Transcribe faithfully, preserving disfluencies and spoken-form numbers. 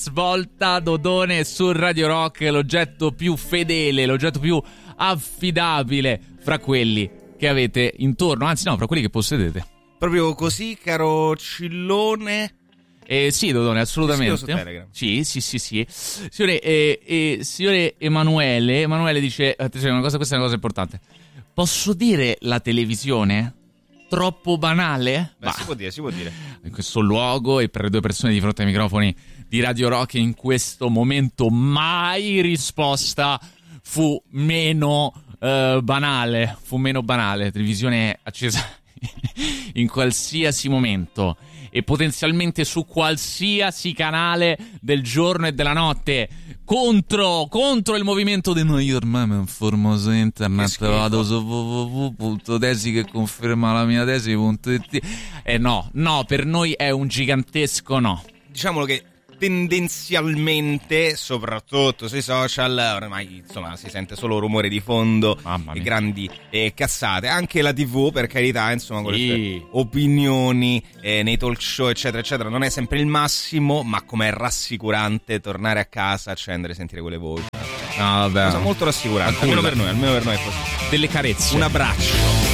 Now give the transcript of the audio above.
Svolta Dodone su Radio Rock, l'oggetto più fedele, l'oggetto più affidabile fra quelli che avete intorno, anzi no, fra quelli che possedete. Proprio così, caro Cillone? Eh, sì, Dodone, assolutamente. Su Telegram. Sì, sì, sì, sì. Signore, eh, eh, signore Emanuele, Emanuele dice, attenzione, una cosa, questa è una cosa importante. Posso dire la televisione? Troppo banale? Beh, si può dire, si può dire. In questo luogo e per le due persone di fronte ai microfoni di Radio Rock in questo momento mai risposta fu meno uh, banale, fu meno banale. Televisione accesa in qualsiasi momento e potenzialmente su qualsiasi canale del giorno e della notte. Contro, contro il movimento di noi ormai mi informo su internet, vado su w w w punto tesi che conferma la mia tesi punto it. Eh no, no, per noi è un gigantesco no. Diciamolo che tendenzialmente, soprattutto sui social, ormai insomma si sente solo rumore di fondo e grandi eh, cazzate. Anche la tivù, per carità, insomma, con sì. le sue opinioni eh, nei talk show eccetera eccetera, non è sempre il massimo, ma com'è rassicurante tornare a casa, accendere e sentire quelle voci. No, vabbè, cosa molto rassicurante, almeno per noi, almeno per noi è così. Delle carezze, un abbraccio.